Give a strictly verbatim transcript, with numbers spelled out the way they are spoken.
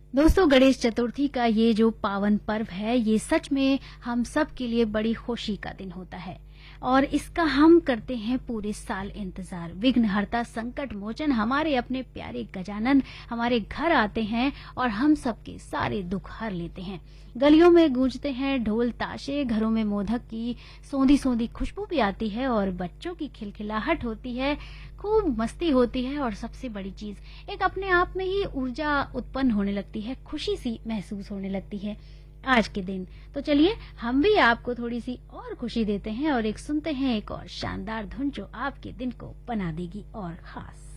दोस्तों, गणेश चतुर्थी का ये जो पावन पर्व है, ये सच में हम सब के लिए बड़ी खुशी का दिन होता है और इसका हम करते हैं पूरे साल इंतजार। विघ्नहर्ता, संकट मोचन, हमारे अपने प्यारे गजानन हमारे घर आते हैं और हम सबके सारे दुख हर लेते हैं। गलियों में गूंजते हैं ढोल ताशे, घरों में मोदक की सौंधी सौंधी खुशबू भी आती है और बच्चों की खिलखिलाहट होती है, खूब मस्ती होती है और सबसे बड़ी चीज एक अपने आप में ही ऊर्जा उत्पन्न होने लगती है, खुशी सी महसूस होने लगती है आज के दिन। तो चलिए हम भी आपको थोड़ी सी और खुशी देते हैं और एक सुनते हैं एक और शानदार धुन जो आपके दिन को बना देगी और खास।